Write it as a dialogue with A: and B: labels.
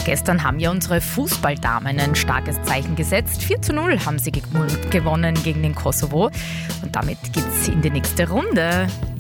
A: Gestern haben ja unsere Fußballdamen ein starkes Zeichen gesetzt. 4:0 haben sie gewonnen gegen den Kosovo. Und damit geht's in die nächste Runde.